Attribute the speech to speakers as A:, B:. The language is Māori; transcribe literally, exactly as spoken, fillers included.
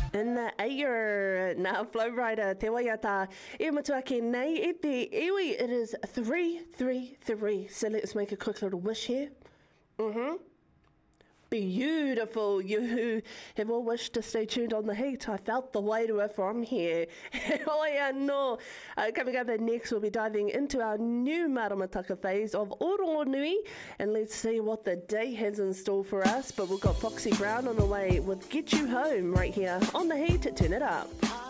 A: In the air, na Flow Rider, te waiata, e matua ke nei e te iwi, it is three three three. So let's make a quick little wish here. Mm-hmm. Beautiful. You have all wished to stay tuned on the heat. I felt the way to it from here. Oh yeah, no. Uh, coming up next, we'll be diving into our new Maramataka phase of Orongonui, and let's see what the day has in store for us. But we've got Foxy Brown on the way with Get You Home right here on the heat. Turn it up.